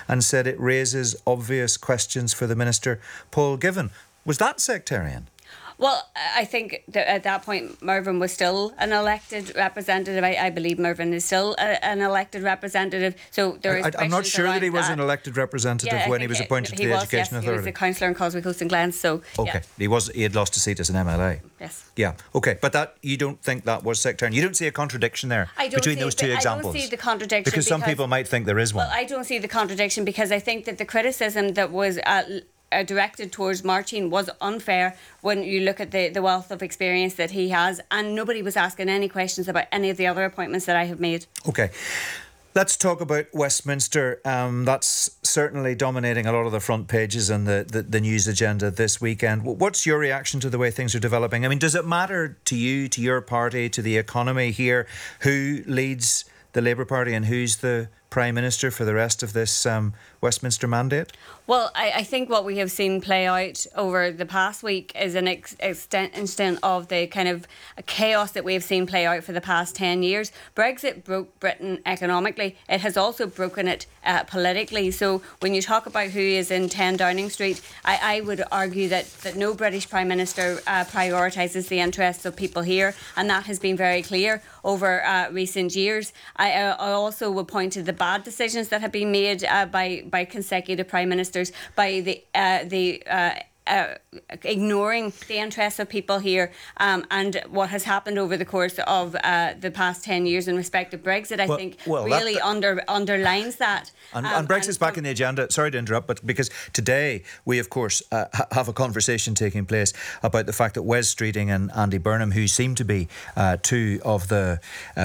and said it raises obvious questions for the Minister, Paul Givan. Was that sectarian? Well, I think that at that point, Mervyn was still an elected representative. I believe Mervyn is still an elected representative. So there is. I'm not sure that he was an elected representative when he was appointed to the Education Authority. He was a councillor in Causeway Coast and Glens. So okay, yeah. He had lost a seat as an MLA. Yes. Yeah. Okay, but that you don't think that was sectarian? You don't see a contradiction there between those two examples? I don't see the contradiction because some people might think there is one. Well, I don't see the contradiction because I think that the criticism that was directed towards Martin was unfair when you look at the wealth of experience that he has, and nobody was asking any questions about any of the other appointments that I have made. Okay. Let's talk about Westminster. That's certainly dominating a lot of the front pages and the news agenda this weekend. What's your reaction to the way things are developing? I mean, does it matter to you, to your party, to the economy here, who leads the Labour Party and who's the Prime Minister for the rest of this Westminster mandate? Well, I think what we have seen play out over the past week is an extent of the kind of chaos that we have seen play out for the past 10 years. Brexit broke Britain economically. It has also broken it politically. So when you talk about who is in 10 Downing Street, I would argue that no British Prime Minister prioritises the interests of people here, and that has been very clear over recent years. I also would point to the bad decisions that have been made by consecutive Prime Ministers, by the ignoring the interests of people here, and what has happened over the course of the past 10 years in respect of Brexit, I think really underlines that. And Brexit's back in the agenda. Sorry to interrupt, but because today we, of course, have a conversation taking place about the fact that Wes Streeting and Andy Burnham, who seem to be two of the